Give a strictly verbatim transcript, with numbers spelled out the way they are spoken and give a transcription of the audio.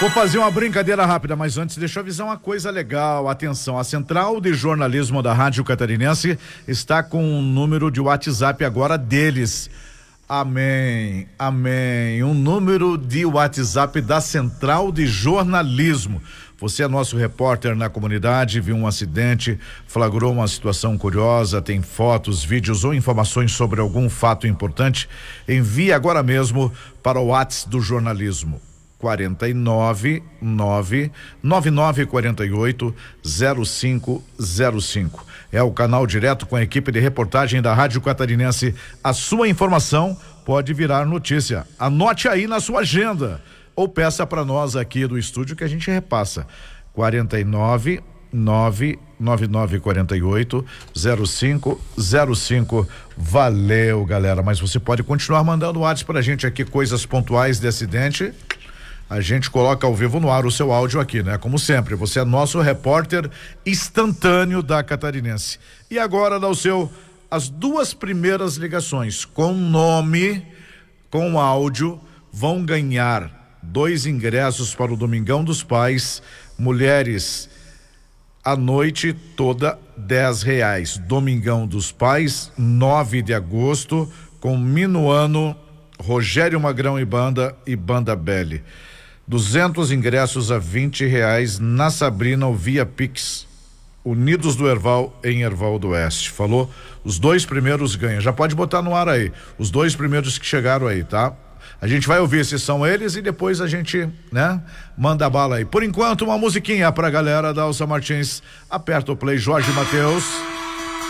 Vou fazer uma brincadeira rápida, mas antes deixa eu avisar uma coisa legal. Atenção, a Central de Jornalismo da Rádio Catarinense está com um número de WhatsApp agora deles. Amém, amém. Um número de WhatsApp da Central de Jornalismo. Você é nosso repórter na comunidade, viu um acidente, flagrou uma situação curiosa, tem fotos, vídeos ou informações sobre algum fato importante? Envie agora mesmo para o WhatsApp do jornalismo. quarenta e nove, nove, nove nove quarenta e oito, zero cinco zero cinco. É o canal direto com a equipe de reportagem da Rádio Catarinense. A sua informação pode virar notícia. Anote aí na sua agenda ou peça para nós aqui do estúdio que a gente repassa. quarenta e nove, nove, nove nove quarenta e oito, zero cinco zero cinco. Valeu, galera. Mas você pode continuar mandando WhatsApp pra gente aqui, coisas pontuais de acidente. A gente coloca ao vivo no ar o seu áudio aqui, né? Como sempre, você é nosso repórter instantâneo da Catarinense. E agora dá o seu, as duas primeiras ligações com nome, com áudio, vão ganhar dois ingressos para o Domingão dos Pais, mulheres, a noite toda, dez reais. Domingão dos Pais, nove de agosto, com Minuano, Rogério Magrão e Banda e Banda Belly. duzentos ingressos a vinte reais na Sabrina ou via Pix. Unidos do Herval em Herval do Oeste. Falou? Os dois primeiros ganham. Já pode botar no ar aí. Os dois primeiros que chegaram aí, tá? A gente vai ouvir se são eles e depois a gente, né? Manda bala aí. Por enquanto, uma musiquinha pra galera da Elsa Martins. Aperta o play, Jorge Mateus.